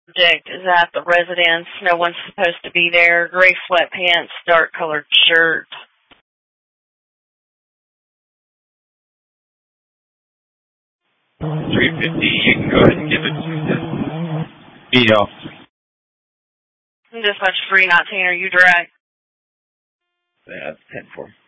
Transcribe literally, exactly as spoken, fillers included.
Subject is at the residence. No one's supposed to be there. Gray sweatpants, dark colored shirt. three fifty, you can go ahead and give it. Beat off. Dispatch three nineteen, are you direct? That's ten four.